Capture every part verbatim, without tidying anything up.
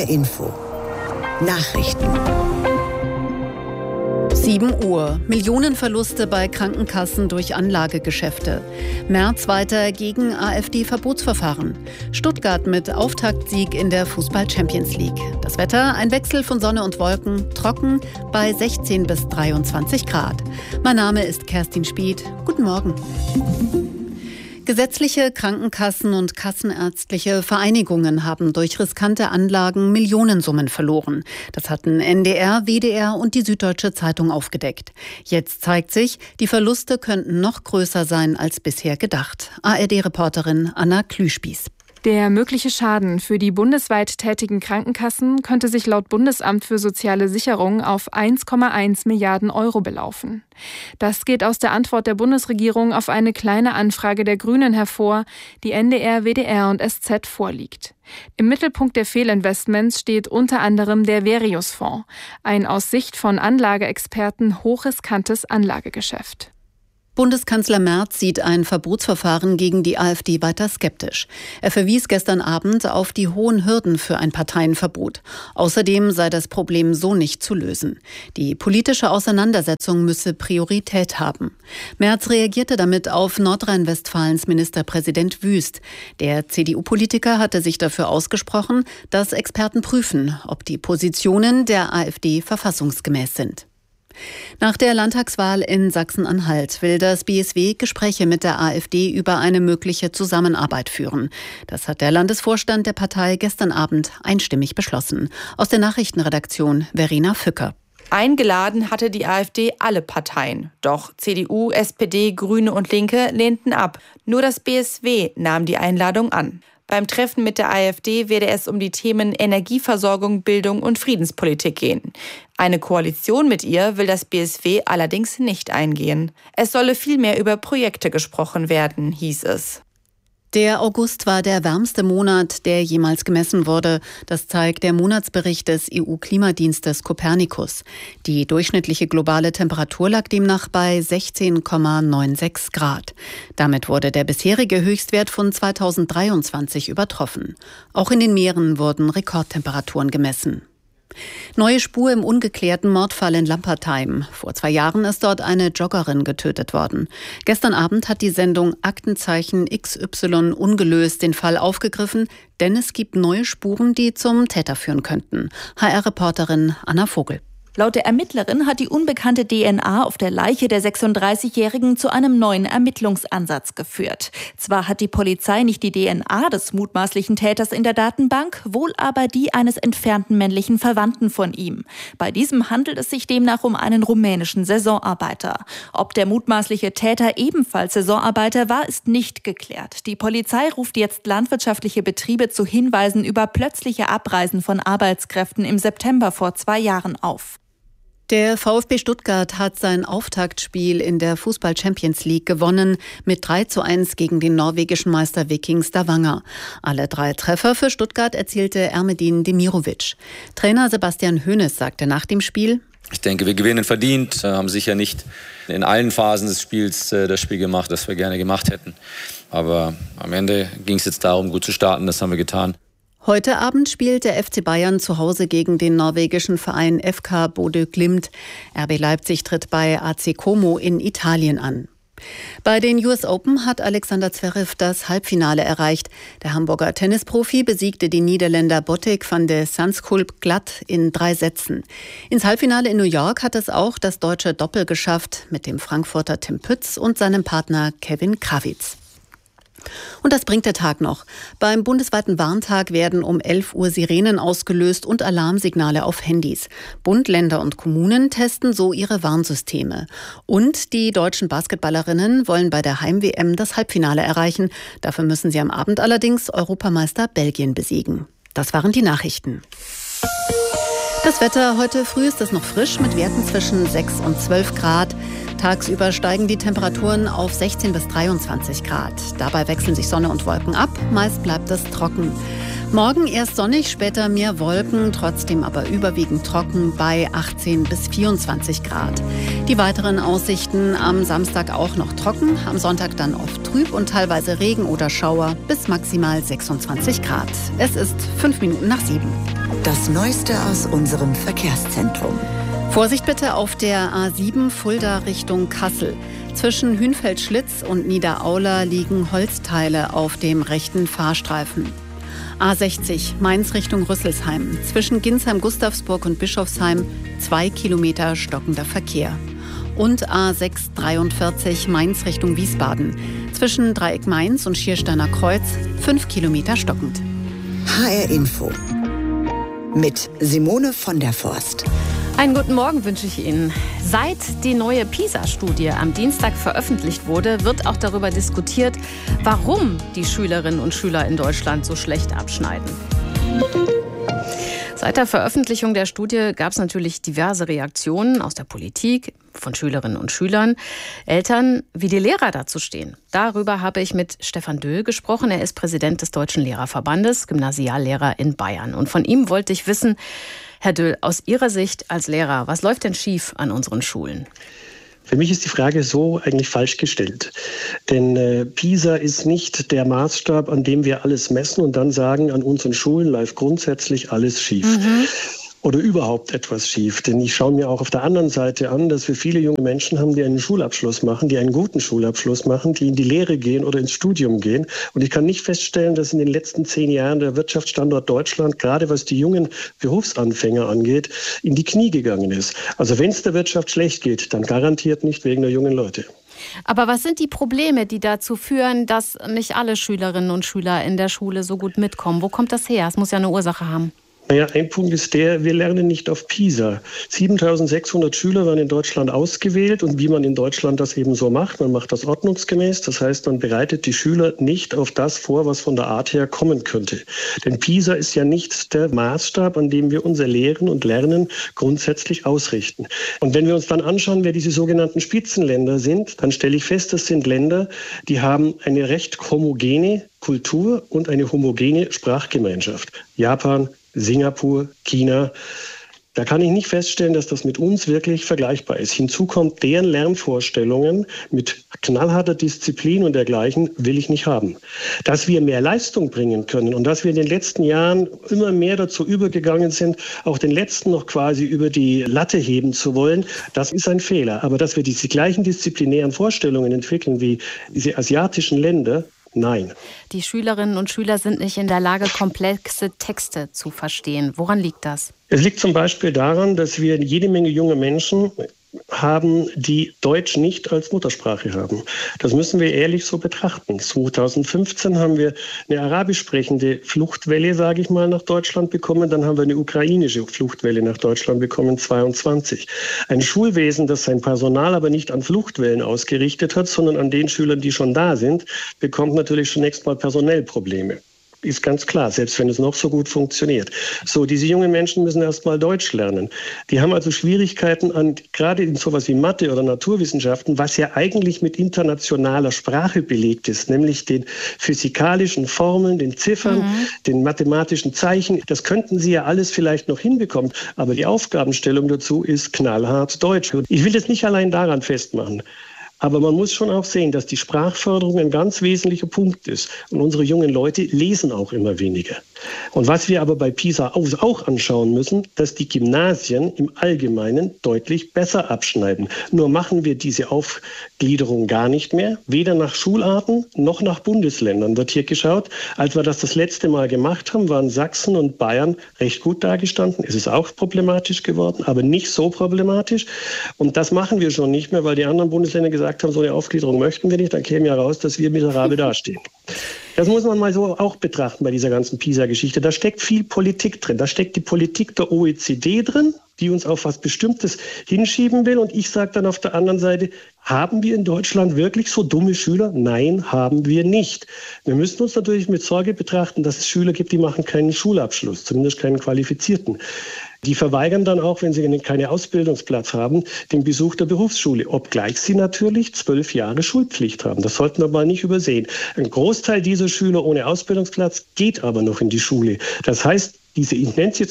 R Info. Nachrichten. sieben Uhr. Millionenverluste bei Krankenkassen durch Anlagegeschäfte. Merz weiter gegen AfD-Verbotsverfahren. Stuttgart mit Auftaktsieg in der Fußball-Champions League. Das Wetter, ein Wechsel von Sonne und Wolken, trocken bei sechzehn bis dreiundzwanzig Grad. Mein Name ist Kerstin Spieth. Guten Morgen. Gesetzliche Krankenkassen und kassenärztliche Vereinigungen haben durch riskante Anlagen Millionensummen verloren. Das hatten N D R, W D R und die Süddeutsche Zeitung aufgedeckt. Jetzt zeigt sich, die Verluste könnten noch größer sein als bisher gedacht. A R D-Reporterin Anna Klüspieß. Der mögliche Schaden für die bundesweit tätigen Krankenkassen könnte sich laut Bundesamt für soziale Sicherung auf eins Komma eins Milliarden Euro belaufen. Das geht aus der Antwort der Bundesregierung auf eine kleine Anfrage der Grünen hervor, die N D R, W D R und S Z vorliegt. Im Mittelpunkt der Fehlinvestments steht unter anderem der Verius-Fonds, ein aus Sicht von Anlageexperten hochriskantes Anlagegeschäft. Bundeskanzler Merz sieht ein Verbotsverfahren gegen die AfD weiter skeptisch. Er verwies gestern Abend auf die hohen Hürden für ein Parteienverbot. Außerdem sei das Problem so nicht zu lösen. Die politische Auseinandersetzung müsse Priorität haben. Merz reagierte damit auf Nordrhein-Westfalens Ministerpräsident Wüst. Der C D U-Politiker hatte sich dafür ausgesprochen, dass Experten prüfen, ob die Positionen der AfD verfassungsgemäß sind. Nach der Landtagswahl in Sachsen-Anhalt will das B S W Gespräche mit der AfD über eine mögliche Zusammenarbeit führen. Das hat der Landesvorstand der Partei gestern Abend einstimmig beschlossen. Aus der Nachrichtenredaktion Verena Fücker. Eingeladen hatte die AfD alle Parteien. Doch C D U, S P D, Grüne und Linke lehnten ab. Nur das B S W nahm die Einladung an. Beim Treffen mit der AfD werde es um die Themen Energieversorgung, Bildung und Friedenspolitik gehen. Eine Koalition mit ihr will das B S W allerdings nicht eingehen. Es solle vielmehr über Projekte gesprochen werden, hieß es. Der August war der wärmste Monat, der jemals gemessen wurde. Das zeigt der Monatsbericht des E U-Klimadienstes Copernicus. Die durchschnittliche globale Temperatur lag demnach bei sechzehn Komma sechsundneunzig Grad. Damit wurde der bisherige Höchstwert von zweitausenddreiundzwanzig übertroffen. Auch in den Meeren wurden Rekordtemperaturen gemessen. Neue Spur im ungeklärten Mordfall in Lampertheim. Vor zwei Jahren ist dort eine Joggerin getötet worden. Gestern Abend hat die Sendung Aktenzeichen X Y ungelöst den Fall aufgegriffen, denn es gibt neue Spuren, die zum Täter führen könnten. H R-Reporterin Anna Vogel. Laut der Ermittlerin hat die unbekannte D N A auf der Leiche der sechsunddreißigjährigen zu einem neuen Ermittlungsansatz geführt. Zwar hat die Polizei nicht die D N A des mutmaßlichen Täters in der Datenbank, wohl aber die eines entfernten männlichen Verwandten von ihm. Bei diesem handelt es sich demnach um einen rumänischen Saisonarbeiter. Ob der mutmaßliche Täter ebenfalls Saisonarbeiter war, ist nicht geklärt. Die Polizei ruft jetzt landwirtschaftliche Betriebe zu Hinweisen über plötzliche Abreisen von Arbeitskräften im September vor zwei Jahren auf. Der VfB Stuttgart hat sein Auftaktspiel in der Fußball-Champions League gewonnen mit drei zu eins gegen den norwegischen Meister Viking Stavanger. Alle drei Treffer für Stuttgart erzielte Ermedin Demirovic. Trainer Sebastian Hoeneß sagte nach dem Spiel: Ich denke, wir gewinnen verdient, haben sicher nicht in allen Phasen des Spiels das Spiel gemacht, das wir gerne gemacht hätten. Aber am Ende ging es jetzt darum, gut zu starten, das haben wir getan. Heute Abend spielt der F C Bayern zu Hause gegen den norwegischen Verein F K Bodø Glimt. R B Leipzig tritt bei A C Como in Italien an. Bei den U S Open hat Alexander Zverev das Halbfinale erreicht. Der Hamburger Tennisprofi besiegte den Niederländer Botic van de Zandschulp glatt in drei Sätzen. Ins Halbfinale in New York hat es auch das deutsche Doppel geschafft mit dem Frankfurter Tim Pütz und seinem Partner Kevin Krawitz. Und das bringt der Tag noch. Beim bundesweiten Warntag werden um elf Uhr Sirenen ausgelöst und Alarmsignale auf Handys. Bund, Länder und Kommunen testen so ihre Warnsysteme. Und die deutschen Basketballerinnen wollen bei der Heim-W M das Halbfinale erreichen. Dafür müssen sie am Abend allerdings Europameister Belgien besiegen. Das waren die Nachrichten. Das Wetter: Heute früh ist es noch frisch mit Werten zwischen sechs und zwölf Grad. Tagsüber steigen die Temperaturen auf sechzehn bis dreiundzwanzig Grad. Dabei wechseln sich Sonne und Wolken ab. Meist bleibt es trocken. Morgen erst sonnig, später mehr Wolken, trotzdem aber überwiegend trocken bei achtzehn bis vierundzwanzig Grad. Die weiteren Aussichten: am Samstag auch noch trocken, am Sonntag dann oft trüb und teilweise Regen oder Schauer bis maximal sechsundzwanzig Grad. Es ist fünf Minuten nach sieben. Das Neueste aus unserem Verkehrszentrum. Vorsicht bitte auf der A sieben Fulda Richtung Kassel. Zwischen Hünfeld-Schlitz und Niederaula liegen Holzteile auf dem rechten Fahrstreifen. A sechzig Mainz Richtung Rüsselsheim. Zwischen Ginsheim-Gustavsburg und Bischofsheim zwei Kilometer stockender Verkehr. Und A sechs dreiundvierzig Mainz Richtung Wiesbaden. Zwischen Dreieck Mainz und Schiersteiner Kreuz fünf Kilometer stockend. H R Info mit Simone von der Forst. Einen guten Morgen wünsche ich Ihnen. Seit die neue PISA-Studie am Dienstag veröffentlicht wurde, wird auch darüber diskutiert, warum die Schülerinnen und Schüler in Deutschland so schlecht abschneiden. Seit der Veröffentlichung der Studie gab es natürlich diverse Reaktionen aus der Politik, von Schülerinnen und Schülern, Eltern, wie die Lehrer dazu stehen. Darüber habe ich mit Stefan Döhl gesprochen. Er ist Präsident des Deutschen Lehrerverbandes, Gymnasiallehrer in Bayern. Und von ihm wollte ich wissen, Herr Döhl, aus Ihrer Sicht als Lehrer, was läuft denn schief an unseren Schulen? Für mich ist die Frage so eigentlich falsch gestellt. Denn äh, PISA ist nicht der Maßstab, an dem wir alles messen und dann sagen, an unseren Schulen läuft grundsätzlich alles schief. Mhm. Oder überhaupt etwas schief. Denn ich schaue mir auch auf der anderen Seite an, dass wir viele junge Menschen haben, die einen Schulabschluss machen, die einen guten Schulabschluss machen, die in die Lehre gehen oder ins Studium gehen. Und ich kann nicht feststellen, dass in den letzten zehn Jahren der Wirtschaftsstandort Deutschland, gerade was die jungen Berufsanfänger angeht, in die Knie gegangen ist. Also wenn es der Wirtschaft schlecht geht, dann garantiert nicht wegen der jungen Leute. Aber was sind die Probleme, die dazu führen, dass nicht alle Schülerinnen und Schüler in der Schule so gut mitkommen? Wo kommt das her? Es muss ja eine Ursache haben. Naja, ein Punkt ist der, wir lernen nicht auf PISA. siebentausendsechshundert Schüler werden in Deutschland ausgewählt und wie man in Deutschland das eben so macht, man macht das ordnungsgemäß, das heißt, man bereitet die Schüler nicht auf das vor, was von der Art her kommen könnte. Denn PISA ist ja nicht der Maßstab, an dem wir unser Lehren und Lernen grundsätzlich ausrichten. Und wenn wir uns dann anschauen, wer diese sogenannten Spitzenländer sind, dann stelle ich fest, das sind Länder, die haben eine recht homogene Kultur und eine homogene Sprachgemeinschaft. Japan, Singapur, China. Da kann ich nicht feststellen, dass das mit uns wirklich vergleichbar ist. Hinzu kommt, deren Lernvorstellungen mit knallharter Disziplin und dergleichen will ich nicht haben. Dass wir mehr Leistung bringen können und dass wir in den letzten Jahren immer mehr dazu übergegangen sind, auch den Letzten noch quasi über die Latte heben zu wollen, das ist ein Fehler. Aber dass wir diese gleichen disziplinären Vorstellungen entwickeln wie diese asiatischen Länder, nein. Die Schülerinnen und Schüler sind nicht in der Lage, komplexe Texte zu verstehen. Woran liegt das? Es liegt zum Beispiel daran, dass wir jede Menge junge Menschen haben, die Deutsch nicht als Muttersprache haben. Das müssen wir ehrlich so betrachten. zweitausendfünfzehn haben wir eine arabisch sprechende Fluchtwelle, sage ich mal, nach Deutschland bekommen. Dann haben wir eine ukrainische Fluchtwelle nach Deutschland bekommen, zweiundzwanzig. Ein Schulwesen, das sein Personal aber nicht an Fluchtwellen ausgerichtet hat, sondern an den Schülern, die schon da sind, bekommt natürlich zunächst mal personell Probleme. Ist ganz klar, selbst wenn es noch so gut funktioniert. So, diese jungen Menschen müssen erst mal Deutsch lernen. Die haben also Schwierigkeiten an, gerade in sowas wie Mathe oder Naturwissenschaften, was ja eigentlich mit internationaler Sprache belegt ist, nämlich den physikalischen Formeln, den Ziffern, mhm. den mathematischen Zeichen. Das könnten sie ja alles vielleicht noch hinbekommen, aber die Aufgabenstellung dazu ist knallhart Deutsch. Ich will das nicht allein daran festmachen. Aber man muss schon auch sehen, dass die Sprachförderung ein ganz wesentlicher Punkt ist. Und unsere jungen Leute lesen auch immer weniger. Und was wir aber bei PISA auch anschauen müssen, dass die Gymnasien im Allgemeinen deutlich besser abschneiden. Nur machen wir diese Aufgliederung gar nicht mehr. Weder nach Schularten noch nach Bundesländern wird hier geschaut. Als wir das das letzte Mal gemacht haben, waren Sachsen und Bayern recht gut dargestanden. Es ist auch problematisch geworden, aber nicht so problematisch. Und das machen wir schon nicht mehr, weil die anderen Bundesländer gesagt haben, so eine Aufgliederung möchten wir nicht. Dann käme ja raus, dass wir miserabel dastehen. Das muss man mal so auch betrachten bei dieser ganzen PISA-Geschichte. Da steckt viel Politik drin. Da steckt die Politik der O E C D drin, die uns auf was Bestimmtes hinschieben will. Und ich sage dann auf der anderen Seite, haben wir in Deutschland wirklich so dumme Schüler? Nein, haben wir nicht. Wir müssen uns natürlich mit Sorge betrachten, dass es Schüler gibt, die machen keinen Schulabschluss, zumindest keinen qualifizierten. Die verweigern dann auch, wenn sie keinen Ausbildungsplatz haben, den Besuch der Berufsschule, obgleich sie natürlich zwölf Jahre Schulpflicht haben. Das sollten wir mal nicht übersehen. Ein Großteil dieser Schüler ohne Ausbildungsplatz geht aber noch in die Schule. Das heißt, diese, ich nenne es jetzt mal,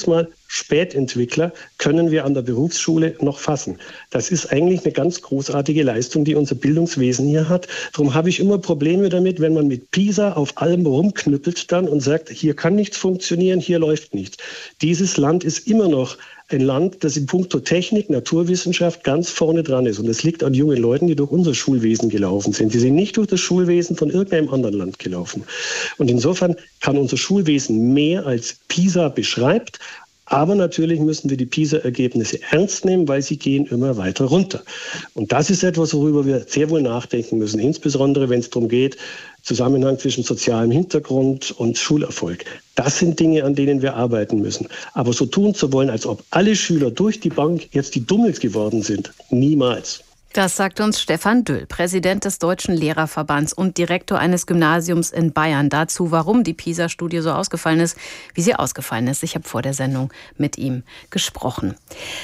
Spätentwickler können wir an der Berufsschule noch fassen. Das ist eigentlich eine ganz großartige Leistung, die unser Bildungswesen hier hat. Darum habe ich immer Probleme damit, wenn man mit PISA auf allem rumknüppelt dann und sagt, hier kann nichts funktionieren, hier läuft nichts. Dieses Land ist immer noch ein Land, das in puncto Technik, Naturwissenschaft ganz vorne dran ist. Und das liegt an jungen Leuten, die durch unser Schulwesen gelaufen sind. Die sind nicht durch das Schulwesen von irgendeinem anderen Land gelaufen. Und insofern kann unser Schulwesen mehr als PISA beschreibt. Aber natürlich müssen wir die PISA-Ergebnisse ernst nehmen, weil sie gehen immer weiter runter. Und das ist etwas, worüber wir sehr wohl nachdenken müssen, insbesondere wenn es darum geht, Zusammenhang zwischen sozialem Hintergrund und Schulerfolg. Das sind Dinge, an denen wir arbeiten müssen. Aber so tun zu wollen, als ob alle Schüler durch die Bank jetzt die Dummels geworden sind, niemals. Das sagt uns Stefan Düll, Präsident des Deutschen Lehrerverbands und Direktor eines Gymnasiums in Bayern, dazu, warum die PISA-Studie so ausgefallen ist, wie sie ausgefallen ist. Ich habe vor der Sendung mit ihm gesprochen.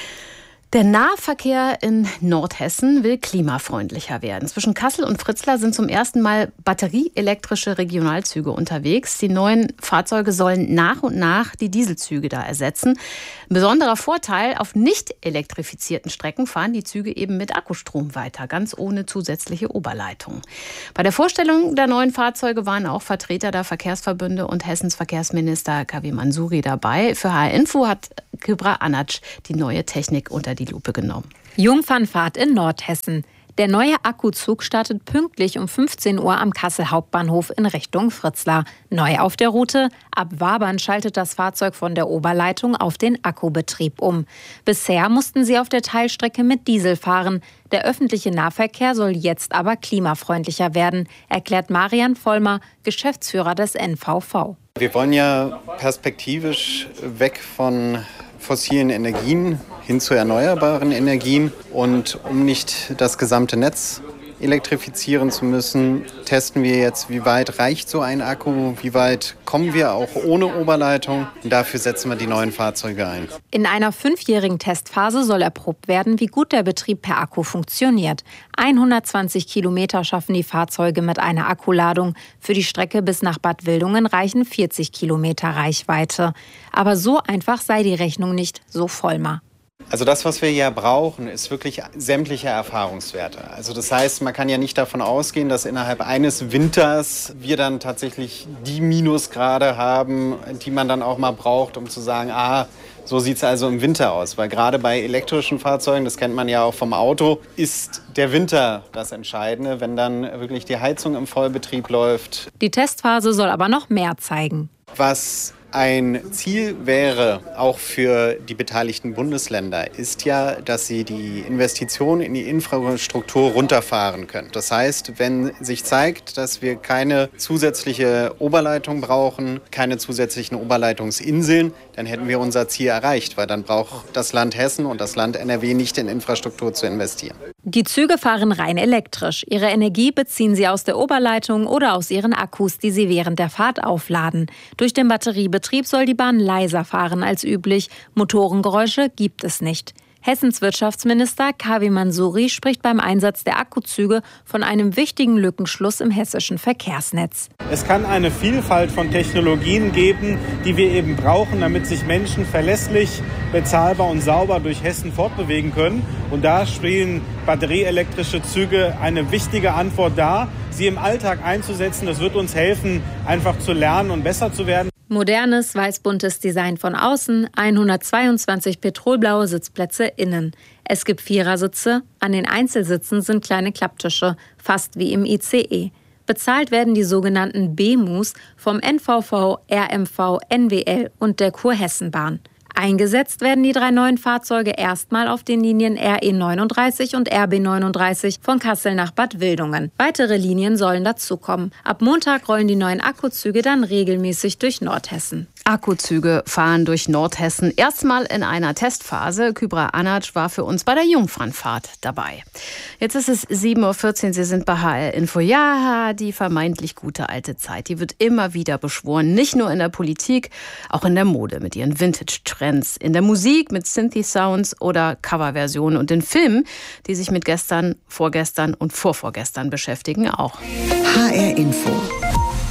Der Nahverkehr in Nordhessen will klimafreundlicher werden. Zwischen Kassel und Fritzlar sind zum ersten Mal batterieelektrische Regionalzüge unterwegs. Die neuen Fahrzeuge sollen nach und nach die Dieselzüge da ersetzen. Ein besonderer Vorteil: Auf nicht elektrifizierten Strecken fahren die Züge eben mit Akkustrom weiter, ganz ohne zusätzliche Oberleitung. Bei der Vorstellung der neuen Fahrzeuge waren auch Vertreter der Verkehrsverbünde und Hessens Verkehrsminister Kavi Mansouri dabei. Für H R Info hat Kübra Anac die neue Technik unter die Lupe genommen. Jungfernfahrt in Nordhessen. Der neue Akkuzug startet pünktlich um fünfzehn Uhr am Kassel Hauptbahnhof in Richtung Fritzlar. Neu auf der Route: ab Wabern schaltet das Fahrzeug von der Oberleitung auf den Akkubetrieb um. Bisher mussten sie auf der Teilstrecke mit Diesel fahren. Der öffentliche Nahverkehr soll jetzt aber klimafreundlicher werden, erklärt Marian Vollmer, Geschäftsführer des N V V. Wir wollen ja perspektivisch weg von fossilen Energien hin zu erneuerbaren Energien. Und um nicht das gesamte Netz elektrifizieren zu müssen, testen wir jetzt, wie weit reicht so ein Akku, wie weit kommen wir auch ohne Oberleitung. Und dafür setzen wir die neuen Fahrzeuge ein. In einer fünfjährigen Testphase soll erprobt werden, wie gut der Betrieb per Akku funktioniert. hundertzwanzig Kilometer schaffen die Fahrzeuge mit einer Akkuladung. Für die Strecke bis nach Bad Wildungen reichen vierzig Kilometer Reichweite. Aber so einfach sei die Rechnung nicht, so Vollmer. Also das, was wir ja brauchen, ist wirklich sämtliche Erfahrungswerte. Also das heißt, man kann ja nicht davon ausgehen, dass innerhalb eines Winters wir dann tatsächlich die Minusgrade haben, die man dann auch mal braucht, um zu sagen, ah, so sieht es also im Winter aus. Weil gerade bei elektrischen Fahrzeugen, das kennt man ja auch vom Auto, ist der Winter das Entscheidende, wenn dann wirklich die Heizung im Vollbetrieb läuft. Die Testphase soll aber noch mehr zeigen. Was ein Ziel wäre, auch für die beteiligten Bundesländer, ist ja, dass sie die Investitionen in die Infrastruktur runterfahren können. Das heißt, wenn sich zeigt, dass wir keine zusätzliche Oberleitung brauchen, keine zusätzlichen Oberleitungsinseln, dann hätten wir unser Ziel erreicht, weil dann braucht das Land Hessen und das Land N R W nicht in Infrastruktur zu investieren. Die Züge fahren rein elektrisch. Ihre Energie beziehen sie aus der Oberleitung oder aus ihren Akkus, die sie während der Fahrt aufladen. Durch den Batteriebetrieb soll die Bahn leiser fahren als üblich. Motorengeräusche gibt es nicht. Hessens Wirtschaftsminister Kavi Mansouri spricht beim Einsatz der Akkuzüge von einem wichtigen Lückenschluss im hessischen Verkehrsnetz. Es kann eine Vielfalt von Technologien geben, die wir eben brauchen, damit sich Menschen verlässlich, bezahlbar und sauber durch Hessen fortbewegen können. Und da spielen batterieelektrische Züge eine wichtige Antwort dar, sie im Alltag einzusetzen. Das wird uns helfen, einfach zu lernen und besser zu werden. Modernes, weiß-buntes Design von außen, hundertzweiundzwanzig petrolblaue Sitzplätze innen. Es gibt Vierersitze, an den Einzelsitzen sind kleine Klapptische, fast wie im I C E. Bezahlt werden die sogenannten B M Us vom N V V, R M V, N W L und der Kurhessenbahn. Eingesetzt werden die drei neuen Fahrzeuge erstmal auf den Linien R E neununddreißig und R B neununddreißig von Kassel nach Bad Wildungen. Weitere Linien sollen dazukommen. Ab Montag rollen die neuen Akkuzüge dann regelmäßig durch Nordhessen. Akkuzüge fahren durch Nordhessen. Erstmal in einer Testphase. Kübra Anac war für uns bei der Jungfernfahrt dabei. Jetzt ist es sieben Uhr vierzehn. Sie sind bei H R Info. Ja, die vermeintlich gute alte Zeit, die wird immer wieder beschworen. Nicht nur in der Politik, auch in der Mode mit ihren Vintage-Trends. In der Musik mit Synthi-Sounds oder Coverversionen. Und in Filmen, die sich mit gestern, vorgestern und vorvorgestern beschäftigen, auch. H R Info.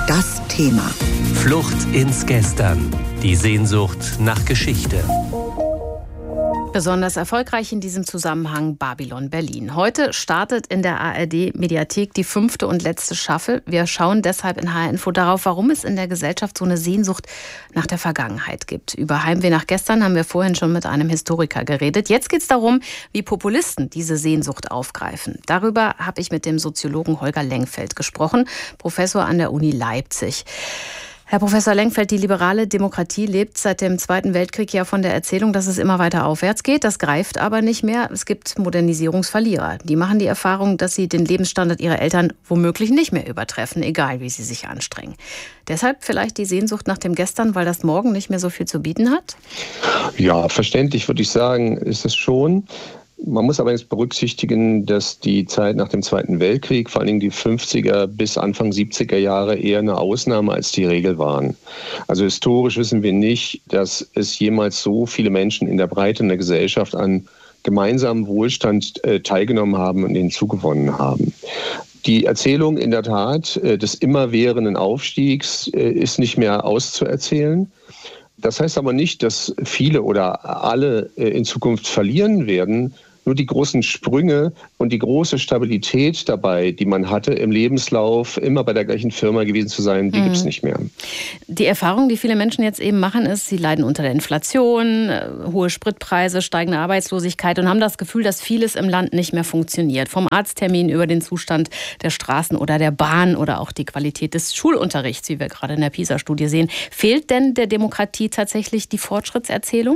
das Thema. Flucht ins Gestern. Die Sehnsucht nach Geschichte. Besonders erfolgreich in diesem Zusammenhang Babylon Berlin. Heute startet in der A R D-Mediathek die fünfte und letzte Staffel. Wir schauen deshalb in H R-Info darauf, warum es in der Gesellschaft so eine Sehnsucht nach der Vergangenheit gibt. Über Heimweh nach gestern haben wir vorhin schon mit einem Historiker geredet. Jetzt geht es darum, wie Populisten diese Sehnsucht aufgreifen. Darüber habe ich mit dem Soziologen Holger Lengfeld gesprochen, Professor an der Uni Leipzig. Herr Professor Lengfeld, die liberale Demokratie lebt seit dem Zweiten Weltkrieg ja von der Erzählung, dass es immer weiter aufwärts geht. Das greift aber nicht mehr. Es gibt Modernisierungsverlierer. Die machen die Erfahrung, dass sie den Lebensstandard ihrer Eltern womöglich nicht mehr übertreffen, egal wie sie sich anstrengen. Deshalb vielleicht die Sehnsucht nach dem Gestern, weil das Morgen nicht mehr so viel zu bieten hat? Ja, verständlich würde ich sagen, ist es schon. Man muss aber jetzt berücksichtigen, dass die Zeit nach dem Zweiten Weltkrieg, vor allen Dingen die fünfziger bis Anfang siebziger Jahre, eher eine Ausnahme als die Regel waren. Also historisch wissen wir nicht, dass es jemals so viele Menschen in der Breite in der Gesellschaft an gemeinsamen Wohlstand äh, teilgenommen haben und den zugewonnen haben. Die Erzählung in der Tat äh, des immerwährenden Aufstiegs äh, ist nicht mehr auszuerzählen. Das heißt aber nicht, dass viele oder alle äh, in Zukunft verlieren werden. Nur die großen Sprünge und die große Stabilität dabei, die man hatte im Lebenslauf, immer bei der gleichen Firma gewesen zu sein, die mhm. gibt es nicht mehr. Die Erfahrung, die viele Menschen jetzt eben machen, ist, sie leiden unter der Inflation, hohe Spritpreise, steigende Arbeitslosigkeit und haben das Gefühl, dass vieles im Land nicht mehr funktioniert. Vom Arzttermin über den Zustand der Straßen oder der Bahn oder auch die Qualität des Schulunterrichts, wie wir gerade in der PISA-Studie sehen. Fehlt denn der Demokratie tatsächlich die Fortschrittserzählung?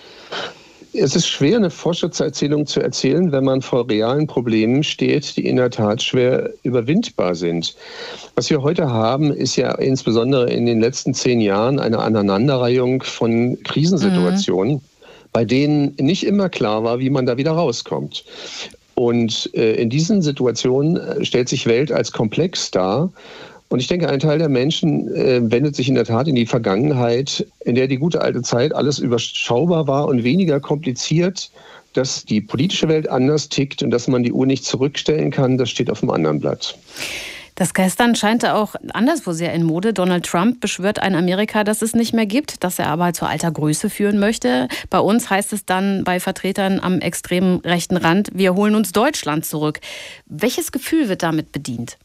Es ist schwer, eine Fortschrittserzählung zu erzählen, wenn man vor realen Problemen steht, die in der Tat schwer überwindbar sind. Was wir heute haben, ist ja insbesondere in den letzten zehn Jahren eine Aneinanderreihung von Krisensituationen, mhm. bei denen nicht immer klar war, wie man da wieder rauskommt. Und äh, in diesen Situationen stellt sich Welt als komplex dar. Und ich denke, ein Teil der Menschen äh, wendet sich in der Tat in die Vergangenheit, in der die gute alte Zeit alles überschaubar war und weniger kompliziert. Dass die politische Welt anders tickt und dass man die Uhr nicht zurückstellen kann, das steht auf dem anderen Blatt. Das Gestern scheint auch anderswo sehr in Mode. Donald Trump beschwört ein Amerika, das es nicht mehr gibt, das er aber zu alter Größe führen möchte. Bei uns heißt es dann bei Vertretern am extremen rechten Rand, wir holen uns Deutschland zurück. Welches Gefühl wird damit bedient?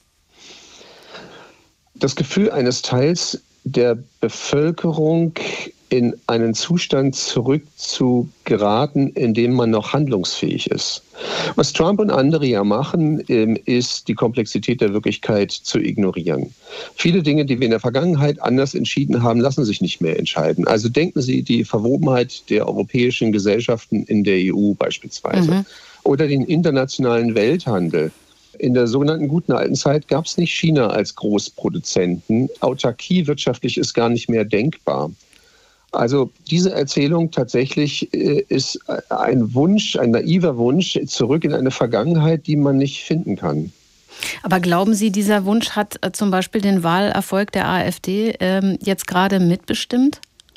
Das Gefühl eines Teils der Bevölkerung, in einen Zustand zurück zu geraten, in dem man noch handlungsfähig ist. Was Trump und andere ja machen, ist, die Komplexität der Wirklichkeit zu ignorieren. Viele Dinge, die wir in der Vergangenheit anders entschieden haben, lassen sich nicht mehr entscheiden. Also denken Sie die Verwobenheit der europäischen Gesellschaften in der E U beispielsweise mhm. oder den internationalen Welthandel. In der sogenannten guten alten Zeit gab es nicht China als Großproduzenten. Autarkie wirtschaftlich ist gar nicht mehr denkbar. Also diese Erzählung tatsächlich ist ein Wunsch, ein naiver Wunsch, zurück in eine Vergangenheit, die man nicht finden kann. Aber glauben Sie, dieser Wunsch hat zum Beispiel den Wahlerfolg der AfD ähm, jetzt gerade mitbestimmt?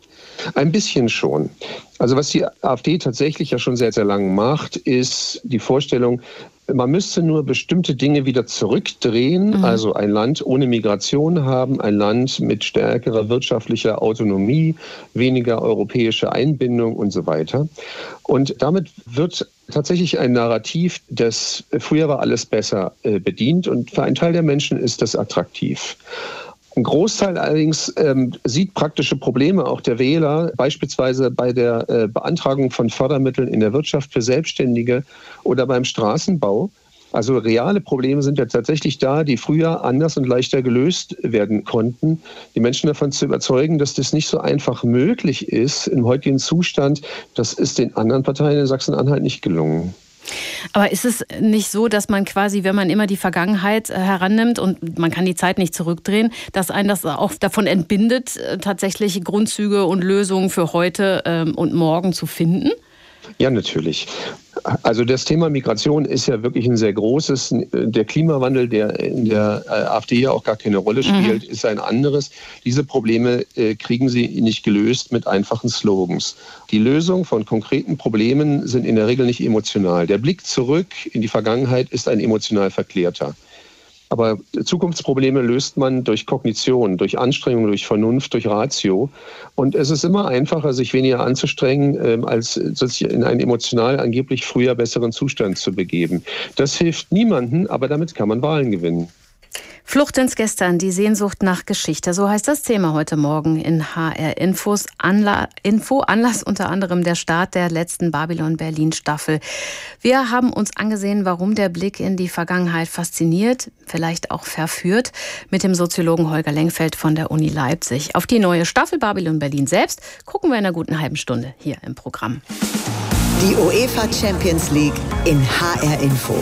Ein bisschen schon. Also was die AfD tatsächlich ja schon sehr, sehr lange macht, ist die Vorstellung, man müsste nur bestimmte Dinge wieder zurückdrehen, mhm. also ein Land ohne Migration haben, ein Land mit stärkerer wirtschaftlicher Autonomie, weniger europäische Einbindung und so weiter. Und damit wird tatsächlich ein Narrativ, das früher war alles besser, bedient und für einen Teil der Menschen ist das attraktiv. Ein Großteil allerdings ähm, sieht praktische Probleme auch der Wähler, beispielsweise bei der äh, Beantragung von Fördermitteln in der Wirtschaft für Selbstständige oder beim Straßenbau. Also reale Probleme sind ja tatsächlich da, die früher anders und leichter gelöst werden konnten. Die Menschen davon zu überzeugen, dass das nicht so einfach möglich ist im heutigen Zustand, das ist den anderen Parteien in Sachsen-Anhalt nicht gelungen. Aber ist es nicht so, dass man quasi, wenn man immer die Vergangenheit herannimmt und man kann die Zeit nicht zurückdrehen, dass einen das auch davon entbindet, tatsächlich Grundzüge und Lösungen für heute und morgen zu finden? Ja, natürlich. Also das Thema Migration ist ja wirklich ein sehr großes. Der Klimawandel, der in der AfD ja auch gar keine Rolle spielt, mhm. ist ein anderes. Diese Probleme äh, kriegen sie nicht gelöst mit einfachen Slogans. Die Lösung von konkreten Problemen sind in der Regel nicht emotional. Der Blick zurück in die Vergangenheit ist ein emotional verklärter. Aber Zukunftsprobleme löst man durch Kognition, durch Anstrengung, durch Vernunft, durch Ratio. Und es ist immer einfacher, sich weniger anzustrengen, als sich in einen emotional angeblich früher besseren Zustand zu begeben. Das hilft niemandem, aber damit kann man Wahlen gewinnen. Flucht ins Gestern, die Sehnsucht nach Geschichte. So heißt das Thema heute Morgen in H R Infos. Anla- Info, Anlass unter anderem der Start der letzten Babylon Berlin Staffel. Wir haben uns angesehen, warum der Blick in die Vergangenheit fasziniert, vielleicht auch verführt, mit dem Soziologen Holger Lengfeld von der Uni Leipzig. Auf die neue Staffel Babylon Berlin selbst gucken wir in einer guten halben Stunde hier im Programm. Die UEFA Champions League in H R Info.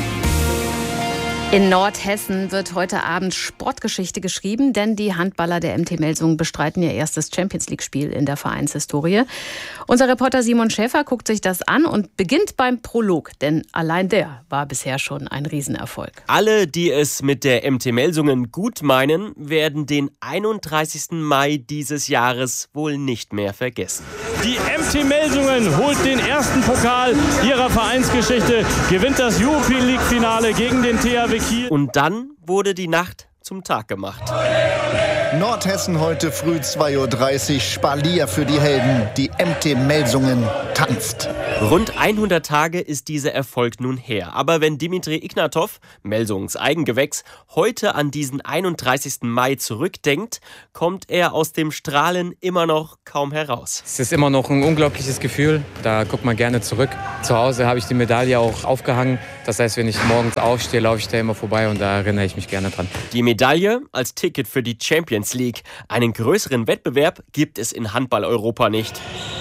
In Nordhessen wird heute Abend Sportgeschichte geschrieben, denn die Handballer der M T Melsungen bestreiten ihr erstes Champions-League-Spiel in der Vereinshistorie. Unser Reporter Simon Schäfer guckt sich das an und beginnt beim Prolog, denn allein der war bisher schon ein Riesenerfolg. Alle, die es mit der M T Melsungen gut meinen, werden den einunddreißigsten Mai dieses Jahres wohl nicht mehr vergessen. Die M T Melsungen holt den ersten Pokal ihrer Vereinsgeschichte, gewinnt das European League-Finale gegen den T H W Kiel. Und dann wurde die Nacht zum Tag gemacht. Nordhessen heute früh zwei Uhr dreißig, Spalier für die Helden. Die M T Melsungen tanzt. Rund hundert Tage ist dieser Erfolg nun her. Aber wenn Dimitri Ignatow, Melsungens Eigengewächs, heute an diesen einunddreißigsten Mai zurückdenkt, kommt er aus dem Strahlen immer noch kaum heraus. Es ist immer noch ein unglaubliches Gefühl. Da guckt man gerne zurück. Zu Hause habe ich die Medaille auch aufgehangen. Das heißt, wenn ich morgens aufstehe, laufe ich da immer vorbei und da erinnere ich mich gerne dran. Die Medaille als Ticket für die Champions League. Einen größeren Wettbewerb gibt es in Handball-Europa nicht.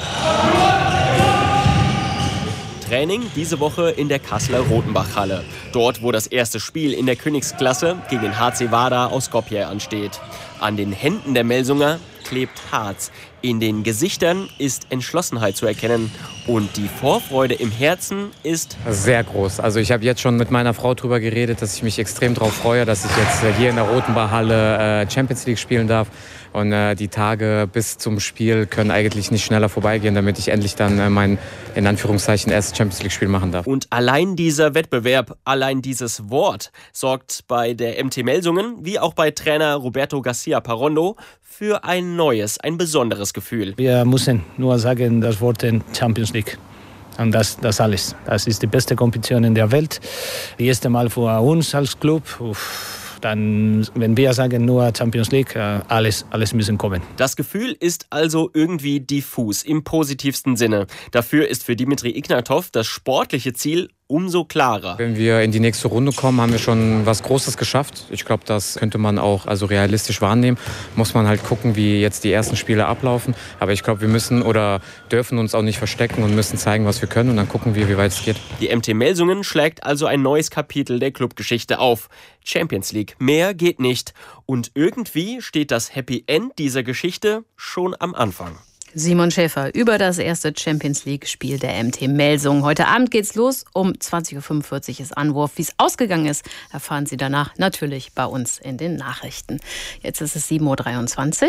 Training diese Woche in der Kasseler Rotenbachhalle. Dort, wo das erste Spiel in der Königsklasse gegen H C Vardar aus Skopje ansteht. An den Händen der Melsunger klebt Harz. In den Gesichtern ist Entschlossenheit zu erkennen. Und die Vorfreude im Herzen ist sehr groß. Also ich habe jetzt schon mit meiner Frau darüber geredet, dass ich mich extrem darauf freue, dass ich jetzt hier in der Rotenbachhalle Champions League spielen darf. Und äh, die Tage bis zum Spiel können eigentlich nicht schneller vorbeigehen, damit ich endlich dann äh, mein, in Anführungszeichen, erstes Champions League-Spiel machen darf. Und allein dieser Wettbewerb, allein dieses Wort sorgt bei der M T Melsungen, wie auch bei Trainer Roberto Garcia Parondo, für ein neues, ein besonderes Gefühl. Wir müssen nur sagen, das Wort Champions League. Und das, das alles. Das ist die beste Kompetition in der Welt. Das erste Mal für uns als Club. Uff. Dann, wenn wir sagen nur Champions League, alles, alles müssen kommen. Das Gefühl ist also irgendwie diffus, im positivsten Sinne. Dafür ist für Dimitri Ignatow das sportliche Ziel umso klarer. Wenn wir in die nächste Runde kommen, haben wir schon was Großes geschafft. Ich glaube, das könnte man auch also realistisch wahrnehmen. Muss man halt gucken, wie jetzt die ersten Spiele ablaufen. Aber ich glaube, wir müssen oder dürfen uns auch nicht verstecken und müssen zeigen, was wir können. Und dann gucken wir, wie weit es geht. Die M T Melsungen schlägt also ein neues Kapitel der Clubgeschichte auf. Champions League. Mehr geht nicht. Und irgendwie steht das Happy End dieser Geschichte schon am Anfang. Simon Schäfer über das erste Champions-League-Spiel der M T Melsungen. Heute Abend geht's los. Um zwanzig Uhr fünfundvierzig ist Anwurf. Wie es ausgegangen ist, erfahren Sie danach natürlich bei uns in den Nachrichten. Jetzt ist es sieben Uhr dreiundzwanzig.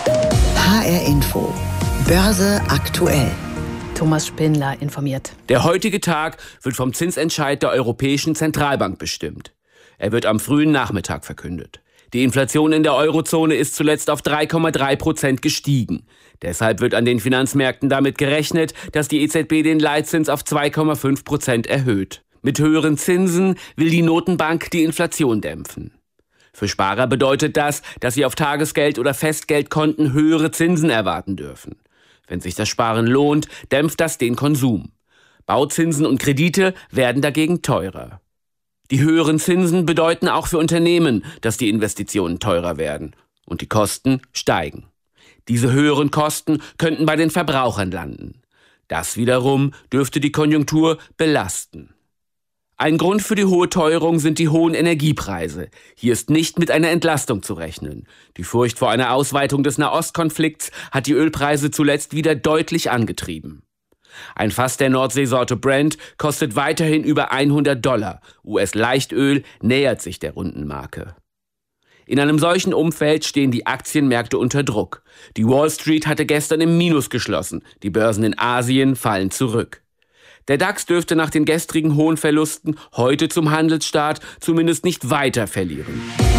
H R Info. Börse aktuell. Thomas Spindler informiert. Der heutige Tag wird vom Zinsentscheid der Europäischen Zentralbank bestimmt. Er wird am frühen Nachmittag verkündet. Die Inflation in der Eurozone ist zuletzt auf drei Komma drei Prozent gestiegen. Deshalb wird an den Finanzmärkten damit gerechnet, dass die E Z B den Leitzins auf zwei Komma fünf Prozent erhöht. Mit höheren Zinsen will die Notenbank die Inflation dämpfen. Für Sparer bedeutet das, dass sie auf Tagesgeld- oder Festgeldkonten höhere Zinsen erwarten dürfen. Wenn sich das Sparen lohnt, dämpft das den Konsum. Bauzinsen und Kredite werden dagegen teurer. Die höheren Zinsen bedeuten auch für Unternehmen, dass die Investitionen teurer werden und die Kosten steigen. Diese höheren Kosten könnten bei den Verbrauchern landen. Das wiederum dürfte die Konjunktur belasten. Ein Grund für die hohe Teuerung sind die hohen Energiepreise. Hier ist nicht mit einer Entlastung zu rechnen. Die Furcht vor einer Ausweitung des Nahostkonflikts hat die Ölpreise zuletzt wieder deutlich angetrieben. Ein Fass der Nordseesorte Brent kostet weiterhin über hundert Dollar. U S-Leichtöl nähert sich der runden Marke. In einem solchen Umfeld stehen die Aktienmärkte unter Druck. Die Wall Street hatte gestern im Minus geschlossen. Die Börsen in Asien fallen zurück. Der DAX dürfte nach den gestrigen hohen Verlusten heute zum Handelsstart zumindest nicht weiter verlieren.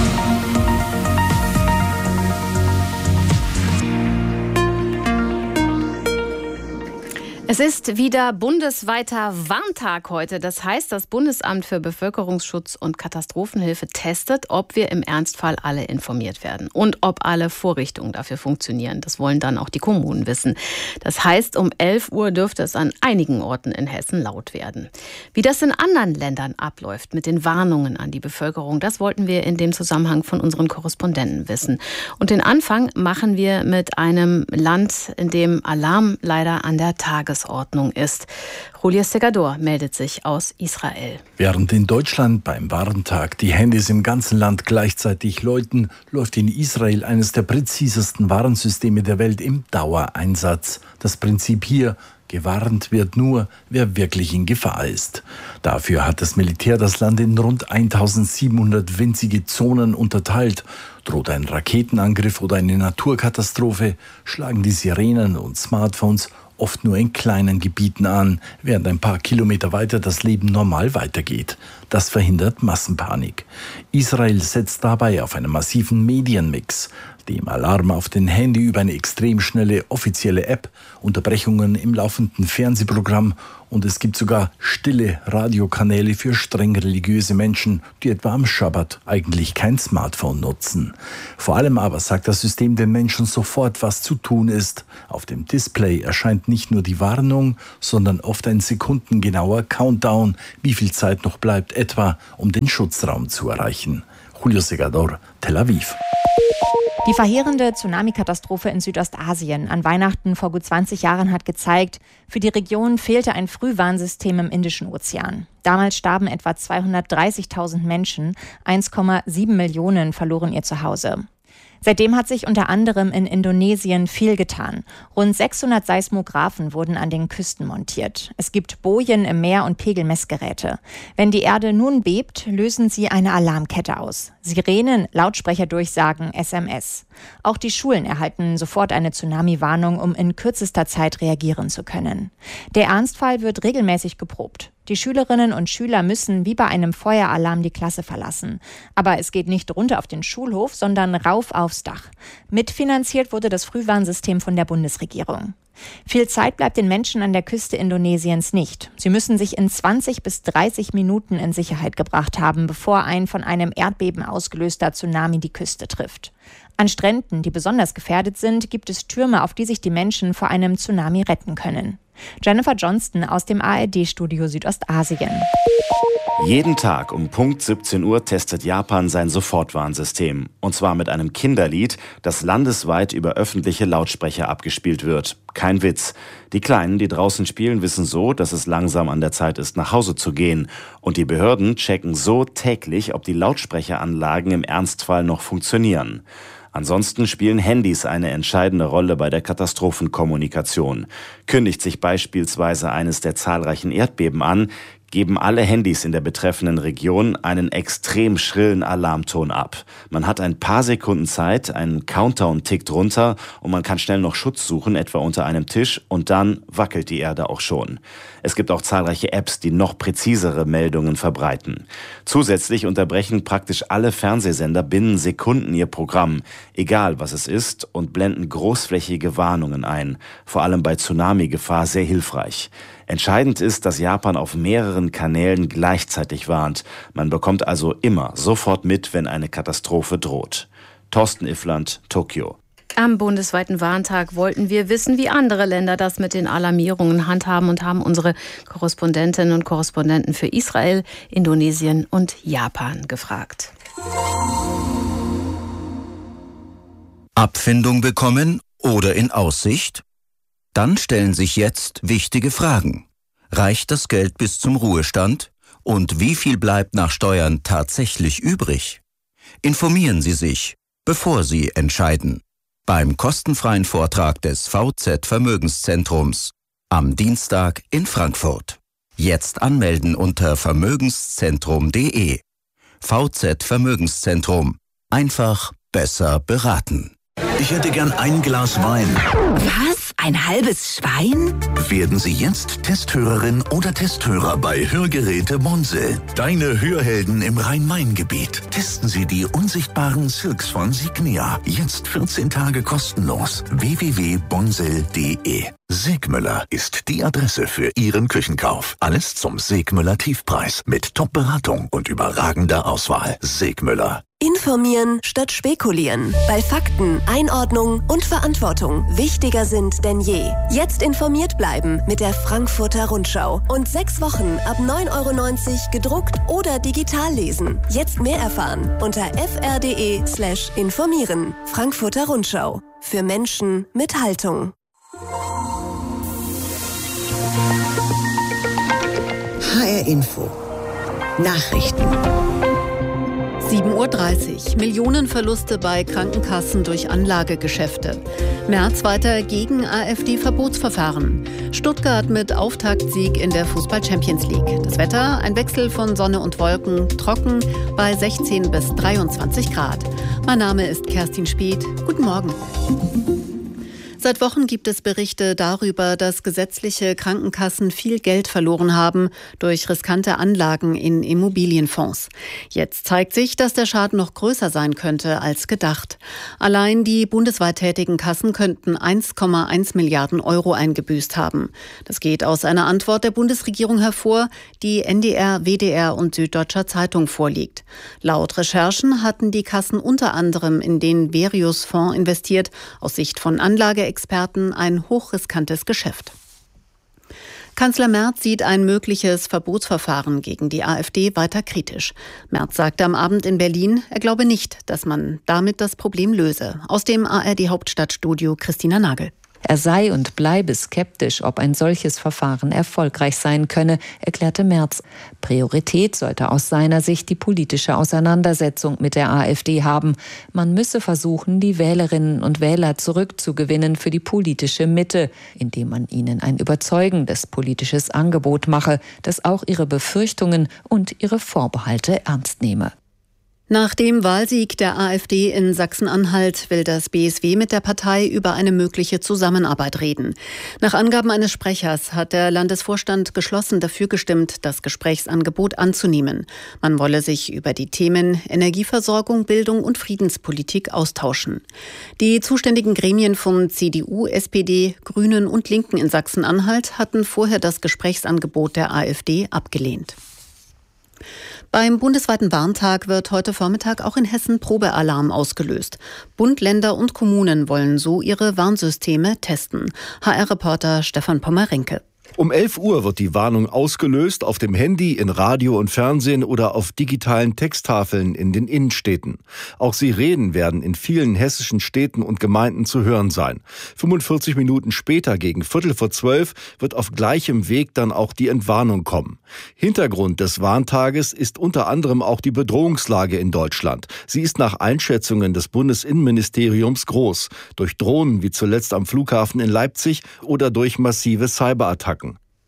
Es ist wieder bundesweiter Warntag heute. Das heißt, das Bundesamt für Bevölkerungsschutz und Katastrophenhilfe testet, ob wir im Ernstfall alle informiert werden und ob alle Vorrichtungen dafür funktionieren. Das wollen dann auch die Kommunen wissen. Das heißt, um elf Uhr dürfte es an einigen Orten in Hessen laut werden. Wie das in anderen Ländern abläuft mit den Warnungen an die Bevölkerung, das wollten wir in dem Zusammenhang von unseren Korrespondenten wissen. Und den Anfang machen wir mit einem Land, in dem Alarm leider an der Tagesordnung Ordnung ist. Julius Segador meldet sich aus Israel. Während in Deutschland beim Warntag die Handys im ganzen Land gleichzeitig läuten, läuft in Israel eines der präzisesten Warnsysteme der Welt im Dauereinsatz. Das Prinzip hier: gewarnt wird nur, wer wirklich in Gefahr ist. Dafür hat das Militär das Land in rund eintausendsiebenhundert winzige Zonen unterteilt. Droht ein Raketenangriff oder eine Naturkatastrophe, schlagen die Sirenen und Smartphones oft nur in kleinen Gebieten an, während ein paar Kilometer weiter das Leben normal weitergeht. Das verhindert Massenpanik. Israel setzt dabei auf einen massiven Medienmix, dem Alarm auf den Handy über eine extrem schnelle offizielle App, Unterbrechungen im laufenden Fernsehprogramm und es gibt sogar stille Radiokanäle für streng religiöse Menschen, die etwa am Schabbat eigentlich kein Smartphone nutzen. Vor allem aber sagt das System den Menschen sofort, was zu tun ist. Auf dem Display erscheint nicht nur die Warnung, sondern oft ein sekundengenauer Countdown, wie viel Zeit noch bleibt etwa, um den Schutzraum zu erreichen. Julio Segador, Tel Aviv. Die verheerende Tsunami-Katastrophe in Südostasien an Weihnachten vor gut zwanzig Jahren hat gezeigt, für die Region fehlte ein Frühwarnsystem im Indischen Ozean. Damals starben etwa zweihundertdreißigtausend Menschen, eins Komma sieben Millionen verloren ihr Zuhause. Seitdem hat sich unter anderem in Indonesien viel getan. Rund sechshundert Seismographen wurden an den Küsten montiert. Es gibt Bojen im Meer und Pegelmessgeräte. Wenn die Erde nun bebt, lösen sie eine Alarmkette aus. Sirenen, Lautsprecherdurchsagen, S M S. Auch die Schulen erhalten sofort eine Tsunami-Warnung, um in kürzester Zeit reagieren zu können. Der Ernstfall wird regelmäßig geprobt. Die Schülerinnen und Schüler müssen wie bei einem Feueralarm die Klasse verlassen. Aber es geht nicht runter auf den Schulhof, sondern rauf aufs Dach. Mitfinanziert wurde das Frühwarnsystem von der Bundesregierung. Viel Zeit bleibt den Menschen an der Küste Indonesiens nicht. Sie müssen sich in zwanzig bis dreißig Minuten in Sicherheit gebracht haben, bevor ein von einem Erdbeben ausgelöster Tsunami die Küste trifft. An Stränden, die besonders gefährdet sind, gibt es Türme, auf die sich die Menschen vor einem Tsunami retten können. Jennifer Johnston aus dem A R D-Studio Südostasien. Jeden Tag um Punkt siebzehn Uhr testet Japan sein Sofortwarnsystem. Und zwar mit einem Kinderlied, das landesweit über öffentliche Lautsprecher abgespielt wird. Kein Witz. Die Kleinen, die draußen spielen, wissen so, dass es langsam an der Zeit ist, nach Hause zu gehen. Und die Behörden checken so täglich, ob die Lautsprecheranlagen im Ernstfall noch funktionieren. Ansonsten spielen Handys eine entscheidende Rolle bei der Katastrophenkommunikation. Kündigt sich beispielsweise eines der zahlreichen Erdbeben an, geben alle Handys in der betreffenden Region einen extrem schrillen Alarmton ab. Man hat ein paar Sekunden Zeit, ein Countdown tickt runter und man kann schnell noch Schutz suchen, etwa unter einem Tisch, und dann wackelt die Erde auch schon. Es gibt auch zahlreiche Apps, die noch präzisere Meldungen verbreiten. Zusätzlich unterbrechen praktisch alle Fernsehsender binnen Sekunden ihr Programm, egal was es ist, und blenden großflächige Warnungen ein. Vor allem bei Tsunami-Gefahr sehr hilfreich. Entscheidend ist, dass Japan auf mehreren Kanälen gleichzeitig warnt. Man bekommt also immer sofort mit, wenn eine Katastrophe droht. Thorsten Iffland, Tokio. Am bundesweiten Warntag wollten wir wissen, wie andere Länder das mit den Alarmierungen handhaben und haben unsere Korrespondentinnen und Korrespondenten für Israel, Indonesien und Japan gefragt. Abfindung bekommen oder in Aussicht? Dann stellen sich jetzt wichtige Fragen. Reicht das Geld bis zum Ruhestand? Und wie viel bleibt nach Steuern tatsächlich übrig? Informieren Sie sich, bevor Sie entscheiden. Beim kostenfreien Vortrag des V Z Vermögenszentrums am Dienstag in Frankfurt. Jetzt anmelden unter vermögenszentrum punkt de. V Z Vermögenszentrum. Einfach besser beraten. Ich hätte gern ein Glas Wein. Was? Ein halbes Schwein? Werden Sie jetzt Testhörerin oder Testhörer bei Hörgeräte Bonsel. Deine Hörhelden im Rhein-Main-Gebiet. Testen Sie die unsichtbaren Silks von Signia. Jetzt vierzehn Tage kostenlos. w w w punkt bonsel punkt d e. Segmüller ist die Adresse für Ihren Küchenkauf. Alles zum Segmüller Tiefpreis mit Top-Beratung und überragender Auswahl. Segmüller. Informieren statt spekulieren, weil Fakten, Einordnung und Verantwortung wichtiger sind denn je. Jetzt informiert bleiben mit der Frankfurter Rundschau und sechs Wochen ab neun Euro neunzig gedruckt oder digital lesen. Jetzt mehr erfahren unter f r punkt d e slash informieren. Frankfurter Rundschau. Für Menschen mit Haltung. H R Info. Nachrichten. sieben Uhr dreißig. Millionenverluste bei Krankenkassen durch Anlagegeschäfte. Merz weiter gegen AfD-Verbotsverfahren. Stuttgart mit Auftaktsieg in der Fußball-Champions League. Das Wetter, ein Wechsel von Sonne und Wolken, trocken bei sechzehn bis dreiundzwanzig Grad. Mein Name ist Kerstin Speth. Guten Morgen. Seit Wochen gibt es Berichte darüber, dass gesetzliche Krankenkassen viel Geld verloren haben durch riskante Anlagen in Immobilienfonds. Jetzt zeigt sich, dass der Schaden noch größer sein könnte als gedacht. Allein die bundesweit tätigen Kassen könnten eins Komma eins Milliarden Euro eingebüßt haben. Das geht aus einer Antwort der Bundesregierung hervor, die N D R, W D R und Süddeutscher Zeitung vorliegt. Laut Recherchen hatten die Kassen unter anderem in den Verius-Fonds investiert, aus Sicht von Anlage Experten ein hochriskantes Geschäft. Kanzler Merz sieht ein mögliches Verbotsverfahren gegen die AfD weiter kritisch. Merz sagte am Abend in Berlin, er glaube nicht, dass man damit das Problem löse. Aus dem A R D-Hauptstadtstudio Christina Nagel. Er sei und bleibe skeptisch, ob ein solches Verfahren erfolgreich sein könne, erklärte Merz. Priorität sollte aus seiner Sicht die politische Auseinandersetzung mit der AfD haben. Man müsse versuchen, die Wählerinnen und Wähler zurückzugewinnen für die politische Mitte, indem man ihnen ein überzeugendes politisches Angebot mache, das auch ihre Befürchtungen und ihre Vorbehalte ernst nehme. Nach dem Wahlsieg der AfD in Sachsen-Anhalt will das B S W mit der Partei über eine mögliche Zusammenarbeit reden. Nach Angaben eines Sprechers hat der Landesvorstand geschlossen dafür gestimmt, das Gesprächsangebot anzunehmen. Man wolle sich über die Themen Energieversorgung, Bildung und Friedenspolitik austauschen. Die zuständigen Gremien von C D U, S P D, Grünen und Linken in Sachsen-Anhalt hatten vorher das Gesprächsangebot der AfD abgelehnt. Beim bundesweiten Warntag wird heute Vormittag auch in Hessen Probealarm ausgelöst. Bund, Länder und Kommunen wollen so ihre Warnsysteme testen. H R-Reporter Stefan Pommerenke. Um elf Uhr wird die Warnung ausgelöst auf dem Handy, in Radio und Fernsehen oder auf digitalen Texttafeln in den Innenstädten. Auch Sirenen werden in vielen hessischen Städten und Gemeinden zu hören sein. fünfundvierzig Minuten später, gegen Viertel vor zwölf, wird auf gleichem Weg dann auch die Entwarnung kommen. Hintergrund des Warntages ist unter anderem auch die Bedrohungslage in Deutschland. Sie ist nach Einschätzungen des Bundesinnenministeriums groß. Durch Drohnen wie zuletzt am Flughafen in Leipzig oder durch massive Cyberattacken.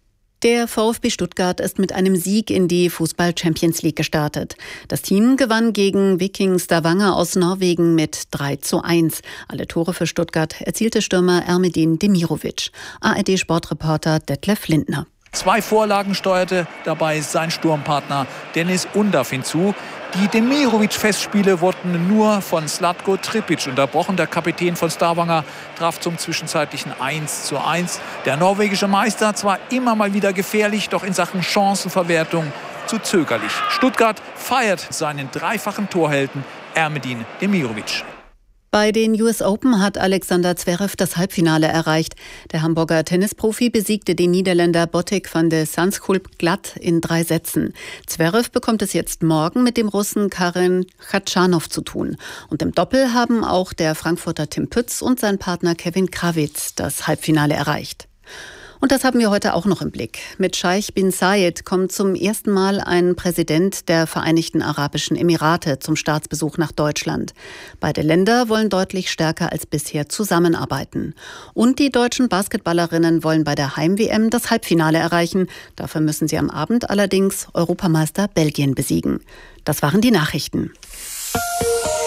Der VfB Stuttgart ist mit einem Sieg in die Fußball-Champions League gestartet. Das Team gewann gegen Viking Stavanger aus Norwegen mit drei zu eins. Alle Tore für Stuttgart erzielte Stürmer Ermedin Demirovic. A R D-Sportreporter Detlef Lindner. Zwei Vorlagen steuerte dabei sein Sturmpartner Dennis Undav hinzu. Die Demirovic-Festspiele wurden nur von Zlatko Tripic unterbrochen. Der Kapitän von Stavanger traf zum zwischenzeitlichen eins zu eins. Der norwegische Meister zwar immer mal wieder gefährlich, doch in Sachen Chancenverwertung zu zögerlich. Stuttgart feiert seinen dreifachen Torhelden Ermedin Demirovic. Bei den U S Open hat Alexander Zverev das Halbfinale erreicht. Der Hamburger Tennisprofi besiegte den Niederländer Botic van de Zandschulp glatt in drei Sätzen. Zverev bekommt es jetzt morgen mit dem Russen Karen Khachanov zu tun. Und im Doppel haben auch der Frankfurter Tim Pütz und sein Partner Kevin Krawitz das Halbfinale erreicht. Und das haben wir heute auch noch im Blick. Mit Scheich bin Zayed kommt zum ersten Mal ein Präsident der Vereinigten Arabischen Emirate zum Staatsbesuch nach Deutschland. Beide Länder wollen deutlich stärker als bisher zusammenarbeiten. Und die deutschen Basketballerinnen wollen bei der Heim-W M das Halbfinale erreichen. Dafür müssen sie am Abend allerdings Europameister Belgien besiegen. Das waren die Nachrichten.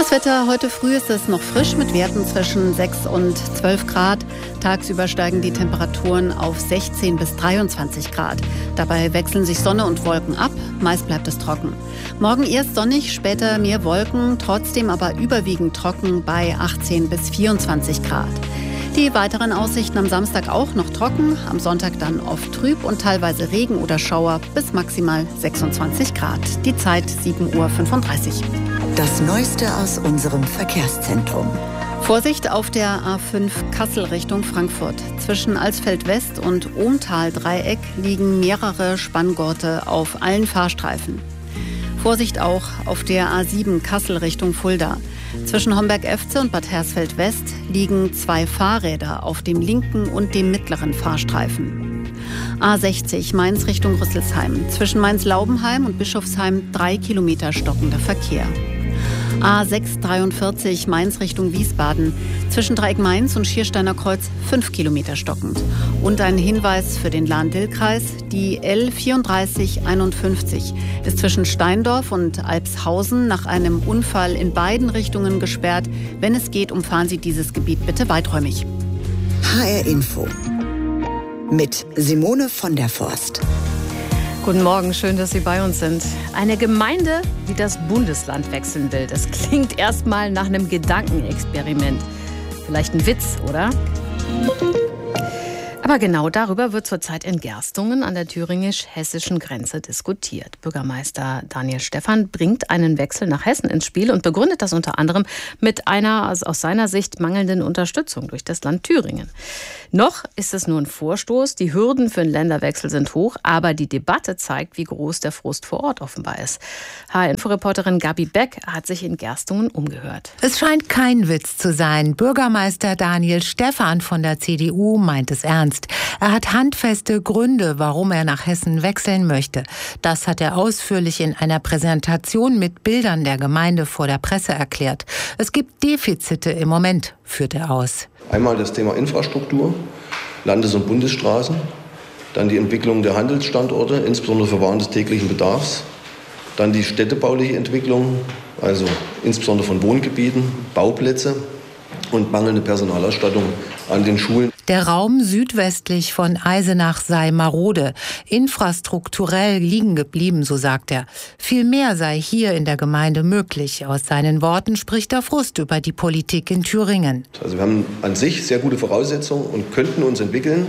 Das Wetter: Heute früh ist es noch frisch mit Werten zwischen sechs und zwölf Grad. Tagsüber steigen die Temperaturen auf sechzehn bis dreiundzwanzig Grad. Dabei wechseln sich Sonne und Wolken ab. Meist bleibt es trocken. Morgen erst sonnig, später mehr Wolken, trotzdem aber überwiegend trocken bei achtzehn bis vierundzwanzig Grad. Die weiteren Aussichten: am Samstag auch noch trocken, am Sonntag dann oft trüb und teilweise Regen oder Schauer bis maximal sechsundzwanzig Grad. Die Zeit sieben Uhr fünfunddreißig. Das Neueste aus unserem Verkehrszentrum. Vorsicht auf der A fünf Kassel Richtung Frankfurt. Zwischen Alsfeld West und Ohmtal-Dreieck liegen mehrere Spanngurte auf allen Fahrstreifen. Vorsicht auch auf der A sieben Kassel Richtung Fulda. Zwischen Homberg-Efze und Bad Hersfeld West liegen zwei Fahrräder auf dem linken und dem mittleren Fahrstreifen. A sechzig Mainz Richtung Rüsselsheim. Zwischen Mainz-Laubenheim und Bischofsheim drei Kilometer stockender Verkehr. A sechshundertdreiundvierzig Mainz Richtung Wiesbaden. Zwischen Dreieck Mainz und Schiersteiner Kreuz fünf Kilometer stockend. Und ein Hinweis für den Lahn-Dill-Kreis: die L vierunddreißig einundfünfzig ist zwischen Steindorf und Albshausen nach einem Unfall in beiden Richtungen gesperrt. Wenn es geht, umfahren Sie dieses Gebiet bitte weiträumig. H R Info mit Simone von der Forst. Guten Morgen, schön, dass Sie bei uns sind. Eine Gemeinde, die das Bundesland wechseln will. Das klingt erstmal nach einem Gedankenexperiment. Vielleicht ein Witz, oder? Aber genau darüber wird zurzeit in Gerstungen an der thüringisch-hessischen Grenze diskutiert. Bürgermeister Daniel Stephan bringt einen Wechsel nach Hessen ins Spiel und begründet das unter anderem mit einer also aus seiner Sicht mangelnden Unterstützung durch das Land Thüringen. Noch ist es nur ein Vorstoß, die Hürden für einen Länderwechsel sind hoch, aber die Debatte zeigt, wie groß der Frust vor Ort offenbar ist. H R-Info-Reporterin Gabi Beck hat sich in Gerstungen umgehört. Es scheint kein Witz zu sein. Bürgermeister Daniel Stephan von der C D U meint es ernst. Er hat handfeste Gründe, warum er nach Hessen wechseln möchte. Das hat er ausführlich in einer Präsentation mit Bildern der Gemeinde vor der Presse erklärt. Es gibt Defizite im Moment, führt er aus. Einmal das Thema Infrastruktur, Landes- und Bundesstraßen, dann die Entwicklung der Handelsstandorte, insbesondere für Waren des täglichen Bedarfs, dann die städtebauliche Entwicklung, also insbesondere von Wohngebieten, Bauplätze und mangelnde Personalausstattung an den Schulen. Der Raum südwestlich von Eisenach sei marode, infrastrukturell liegen geblieben, so sagt er. Viel mehr sei hier in der Gemeinde möglich. Aus seinen Worten spricht er Frust über die Politik in Thüringen. Also wir haben an sich sehr gute Voraussetzungen und könnten uns entwickeln,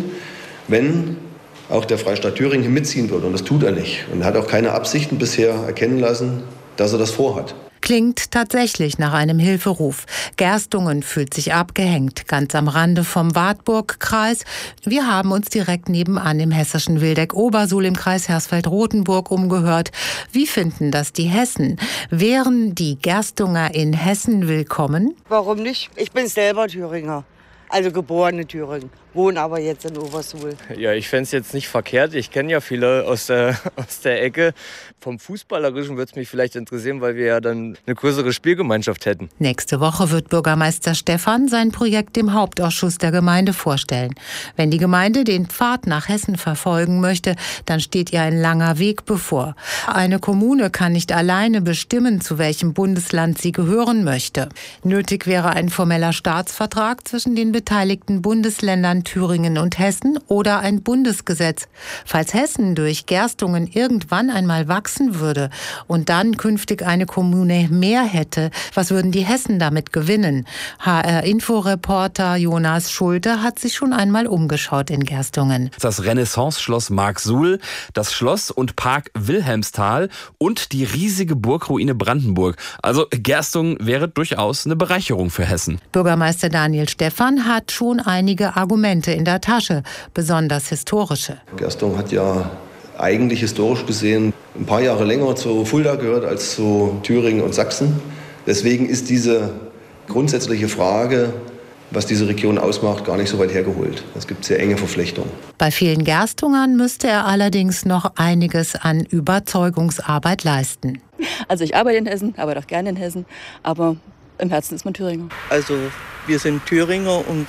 wenn auch der Freistaat Thüringen hier mitziehen würde. Und das tut er nicht. Und er hat auch keine Absichten bisher erkennen lassen, dass er das vorhat. Klingt tatsächlich nach einem Hilferuf. Gerstungen fühlt sich abgehängt, ganz am Rande vom Wartburg-Kreis. Wir haben uns direkt nebenan im hessischen Wildeck-Obersuhl im Kreis Hersfeld-Rotenburg umgehört. Wie finden das die Hessen? Wären die Gerstunger in Hessen willkommen? Warum nicht? Ich bin selber Thüringer, also geborene Thüringen. Wohne aber jetzt in Obersuhl. Ja, ich fände es jetzt nicht verkehrt. Ich kenne ja viele aus der, aus der Ecke. Vom Fußballerischen würde es mich vielleicht interessieren, weil wir ja dann eine größere Spielgemeinschaft hätten. Nächste Woche wird Bürgermeister Stephan sein Projekt dem Hauptausschuss der Gemeinde vorstellen. Wenn die Gemeinde den Pfad nach Hessen verfolgen möchte, dann steht ihr ein langer Weg bevor. Eine Kommune kann nicht alleine bestimmen, zu welchem Bundesland sie gehören möchte. Nötig wäre ein formeller Staatsvertrag zwischen den beteiligten Bundesländern Thüringen und Hessen oder ein Bundesgesetz. Falls Hessen durch Gerstungen irgendwann einmal wachsen würde und dann künftig eine Kommune mehr hätte, was würden die Hessen damit gewinnen? H R-Info-Reporter Jonas Schulte hat sich schon einmal umgeschaut in Gerstungen. Das Renaissance-Schloss Marksuhl, das Schloss und Park Wilhelmsthal und die riesige Burgruine Brandenburg. Also Gerstungen wäre durchaus eine Bereicherung für Hessen. Bürgermeister Daniel Stephan hat schon einige Argumente in der Tasche, besonders historische. Gerstungen hat ja eigentlich historisch gesehen ein paar Jahre länger zu Fulda gehört als zu Thüringen und Sachsen. Deswegen ist diese grundsätzliche Frage, was diese Region ausmacht, gar nicht so weit hergeholt. Es gibt sehr enge Verflechtungen. Bei vielen Gerstungern müsste er allerdings noch einiges an Überzeugungsarbeit leisten. Also ich arbeite in Hessen, arbeite auch gerne in Hessen, aber im Herzen ist man Thüringer. Also wir sind Thüringer und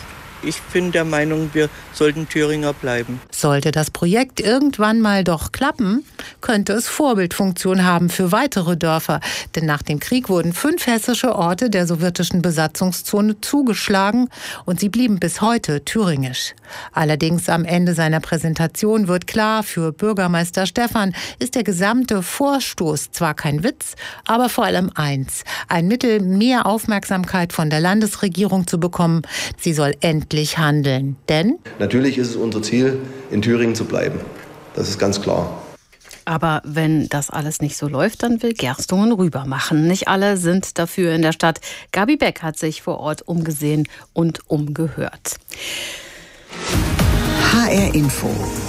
Ich bin der Meinung, wir sollten Thüringer bleiben. Sollte das Projekt irgendwann mal doch klappen, könnte es Vorbildfunktion haben für weitere Dörfer. Denn nach dem Krieg wurden fünf hessische Orte der sowjetischen Besatzungszone zugeschlagen und sie blieben bis heute thüringisch. Allerdings am Ende seiner Präsentation wird klar, für Bürgermeister Stephan ist der gesamte Vorstoß zwar kein Witz, aber vor allem eins: ein Mittel, mehr Aufmerksamkeit von der Landesregierung zu bekommen. Sie soll endlich handeln. Denn natürlich ist es unser Ziel, in Thüringen zu bleiben. Das ist ganz klar. Aber wenn das alles nicht so läuft, dann will Gerstungen rüber machen. Nicht alle sind dafür in der Stadt. Gabi Beck hat sich vor Ort umgesehen und umgehört. H R Info.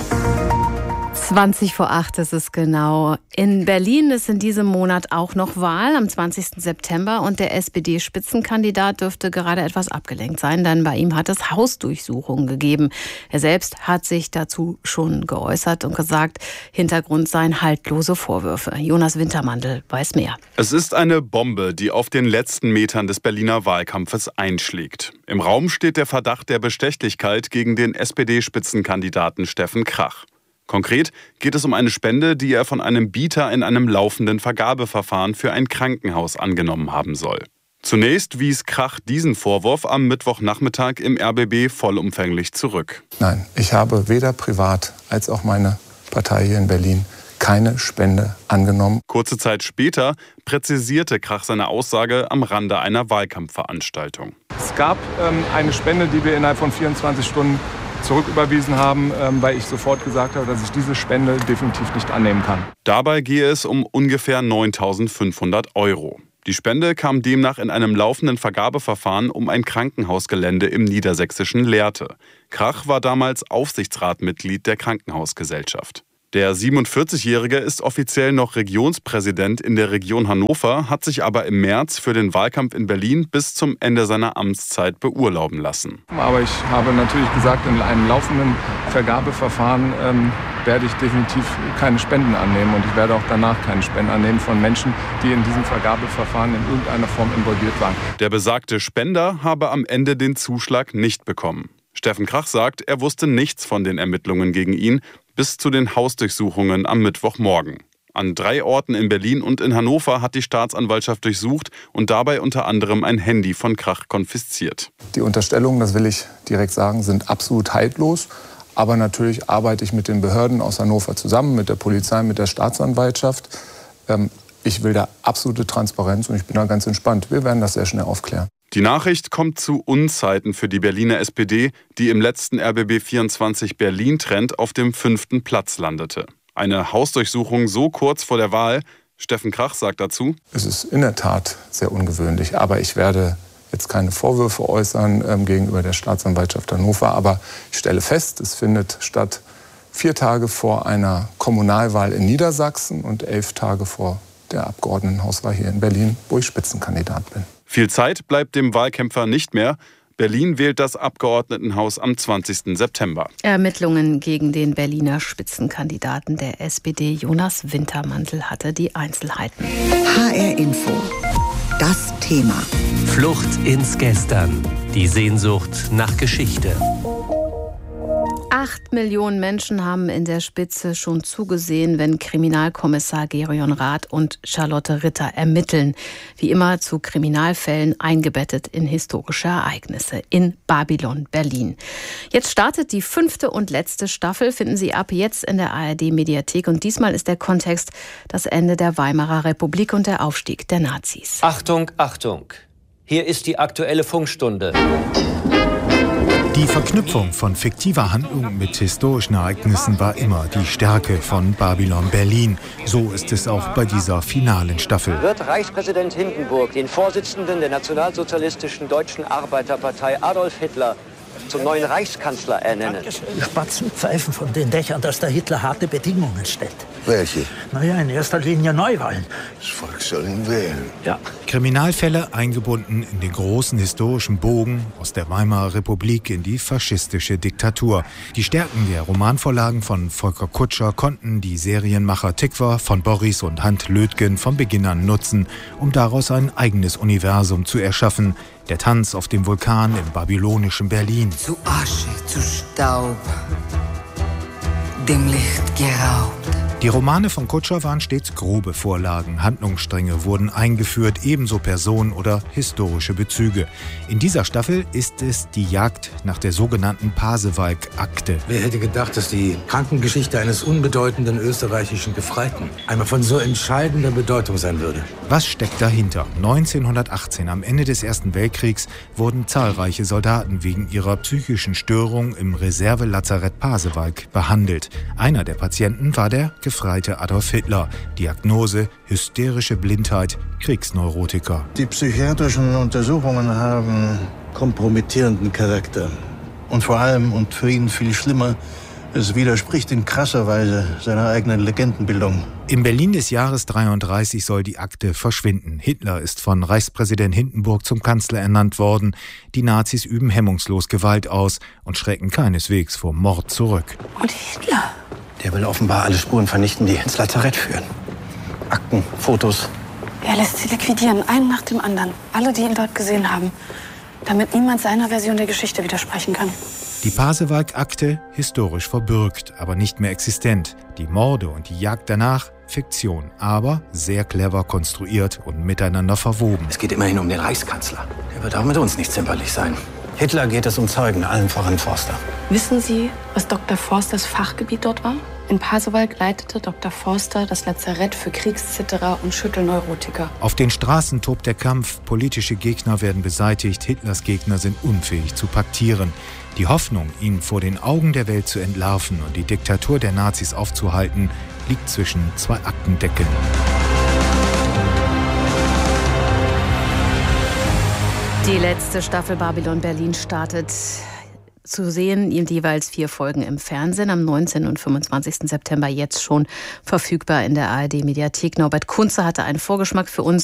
zwanzig vor acht ist es genau. In Berlin ist in diesem Monat auch noch Wahl am zwanzigsten September und der S P D-Spitzenkandidat dürfte gerade etwas abgelenkt sein, denn bei ihm hat es Hausdurchsuchungen gegeben. Er selbst hat sich dazu schon geäußert und gesagt, Hintergrund seien haltlose Vorwürfe. Jonas Wintermantel weiß mehr. Es ist eine Bombe, die auf den letzten Metern des Berliner Wahlkampfes einschlägt. Im Raum steht der Verdacht der Bestechlichkeit gegen den S P D-Spitzenkandidaten Steffen Krach. Konkret geht es um eine Spende, die er von einem Bieter in einem laufenden Vergabeverfahren für ein Krankenhaus angenommen haben soll. Zunächst wies Krach diesen Vorwurf am Mittwochnachmittag im R B B vollumfänglich zurück. Nein, ich habe weder privat als auch meine Partei hier in Berlin keine Spende angenommen. Kurze Zeit später präzisierte Krach seine Aussage am Rande einer Wahlkampfveranstaltung. Es gab ähm, eine Spende, die wir innerhalb von vierundzwanzig Stunden zurücküberwiesen haben, weil ich sofort gesagt habe, dass ich diese Spende definitiv nicht annehmen kann. Dabei gehe es um ungefähr neuntausendfünfhundert Euro. Die Spende kam demnach in einem laufenden Vergabeverfahren um ein Krankenhausgelände im niedersächsischen Lehrte. Krach war damals Aufsichtsratmitglied der Krankenhausgesellschaft. Der siebenundvierzigjährige ist offiziell noch Regionspräsident in der Region Hannover, hat sich aber im März für den Wahlkampf in Berlin bis zum Ende seiner Amtszeit beurlauben lassen. Aber ich habe natürlich gesagt, in einem laufenden Vergabeverfahren ähm, werde ich definitiv keine Spenden annehmen und ich werde auch danach keine Spenden annehmen von Menschen, die in diesem Vergabeverfahren in irgendeiner Form involviert waren. Der besagte Spender habe am Ende den Zuschlag nicht bekommen. Steffen Krach sagt, er wusste nichts von den Ermittlungen gegen ihn bis zu den Hausdurchsuchungen am Mittwochmorgen. An drei Orten in Berlin und in Hannover hat die Staatsanwaltschaft durchsucht und dabei unter anderem ein Handy von Krach konfisziert. Die Unterstellungen, das will ich direkt sagen, sind absolut haltlos. Aber natürlich arbeite ich mit den Behörden aus Hannover zusammen, mit der Polizei, mit der Staatsanwaltschaft. Ich will da absolute Transparenz und ich bin da ganz entspannt. Wir werden das sehr schnell aufklären. Die Nachricht kommt zu Unzeiten für die Berliner S P D, die im letzten R B B vierundzwanzig Berlin-Trend auf dem fünften Platz landete. Eine Hausdurchsuchung so kurz vor der Wahl, Steffen Krach sagt dazu: Es ist in der Tat sehr ungewöhnlich, aber ich werde jetzt keine Vorwürfe äußern ähm, gegenüber der Staatsanwaltschaft Hannover, aber ich stelle fest, es findet statt vier Tage vor einer Kommunalwahl in Niedersachsen und elf Tage vor der Abgeordnetenhauswahl hier in Berlin, wo ich Spitzenkandidat bin. Viel Zeit bleibt dem Wahlkämpfer nicht mehr. Berlin wählt das Abgeordnetenhaus am zwanzigsten September. Ermittlungen gegen den Berliner Spitzenkandidaten der S P D, Jonas Wintermantel, hatte die Einzelheiten. H R Info. Das Thema. Flucht ins Gestern. Die Sehnsucht nach Geschichte. Acht Millionen Menschen haben in der Spitze schon zugesehen, wenn Kriminalkommissar Gerion Rath und Charlotte Ritter ermitteln. Wie immer zu Kriminalfällen eingebettet in historische Ereignisse in Babylon, Berlin. Jetzt startet die fünfte und letzte Staffel, finden Sie ab jetzt in der A R D-Mediathek. Und diesmal ist der Kontext das Ende der Weimarer Republik und der Aufstieg der Nazis. Achtung, Achtung! Hier ist die aktuelle Funkstunde. Die Verknüpfung von fiktiver Handlung mit historischen Ereignissen war immer die Stärke von Babylon Berlin. So ist es auch bei dieser finalen Staffel. Wird Reichspräsident Hindenburg den Vorsitzenden der nationalsozialistischen Deutschen Arbeiterpartei Adolf Hitler zum neuen Reichskanzler ernennen? Die Spatzen pfeifen von den Dächern, dass der Hitler harte Bedingungen stellt. Welche? Naja, in erster Linie Neuwahlen. Das Volk soll ihn wählen. Ja. Kriminalfälle eingebunden in den großen historischen Bogen aus der Weimarer Republik in die faschistische Diktatur. Die Stärken der Romanvorlagen von Volker Kutscher konnten die Serienmacher Tikva von Boris und Hand Lötgen von Beginn an nutzen, um daraus ein eigenes Universum zu erschaffen. Der Tanz auf dem Vulkan im babylonischen Berlin. Zu Asche, zu Staub, dem Licht geraubt. Die Romane von Kutscher waren stets grobe Vorlagen, Handlungsstränge wurden eingeführt, ebenso Personen oder historische Bezüge. In dieser Staffel ist es die Jagd nach der sogenannten Pasewalk-Akte. Wer hätte gedacht, dass die Krankengeschichte eines unbedeutenden österreichischen Gefreiten einmal von so entscheidender Bedeutung sein würde? Was steckt dahinter? neunzehnhundertachtzehn, am Ende des Ersten Weltkriegs, wurden zahlreiche Soldaten wegen ihrer psychischen Störung im Reservelazarett Pasewalk behandelt. Einer der Patienten war der Gefreite Adolf Hitler. Diagnose: hysterische Blindheit, Kriegsneurotiker. Die psychiatrischen Untersuchungen haben kompromittierenden Charakter. Und vor allem, und für ihn viel schlimmer, es widerspricht in krasser Weise seiner eigenen Legendenbildung. Im Berlin des Jahres dreiunddreißig soll die Akte verschwinden. Hitler ist von Reichspräsident Hindenburg zum Kanzler ernannt worden. Die Nazis üben hemmungslos Gewalt aus und schrecken keineswegs vor Mord zurück. Und Hitler? Der will offenbar alle Spuren vernichten, die ins Lazarett führen. Akten, Fotos. Er lässt sie liquidieren, einen nach dem anderen. Alle, die ihn dort gesehen haben. Damit niemand seiner Version der Geschichte widersprechen kann. Die Pasewalk-Akte historisch verbürgt, aber nicht mehr existent. Die Morde und die Jagd danach Fiktion, aber sehr clever konstruiert und miteinander verwoben. Es geht immerhin um den Reichskanzler. Der wird auch mit uns nicht zimperlich sein. Hitler geht es um Zeugen, allen voran Forster. Wissen Sie, was Doktor Forsters Fachgebiet dort war? In Pasewalk leitete Doktor Forster das Lazarett für Kriegszitterer und Schüttelneurotiker. Auf den Straßen tobt der Kampf, politische Gegner werden beseitigt, Hitlers Gegner sind unfähig zu paktieren. Die Hoffnung, ihn vor den Augen der Welt zu entlarven und die Diktatur der Nazis aufzuhalten, liegt zwischen zwei Aktendeckeln. Die letzte Staffel Babylon Berlin startet. Zu sehen, jeweils vier Folgen im Fernsehen am neunzehnten und fünfundzwanzigsten September jetzt schon verfügbar in der A R D-Mediathek. Norbert Kunze hatte einen Vorgeschmack für uns.